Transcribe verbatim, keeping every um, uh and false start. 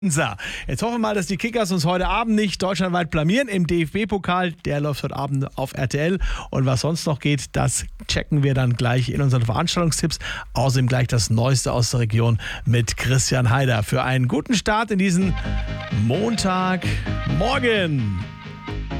So, jetzt hoffen wir mal, dass die Kickers uns heute Abend nicht deutschlandweit blamieren im D F B-Pokal. Der läuft heute Abend auf R T L. Und was sonst noch geht, das checken wir dann gleich in unseren Veranstaltungstipps. Außerdem gleich das Neueste aus der Region mit Christian Heider für einen guten Start in diesen Montagmorgen.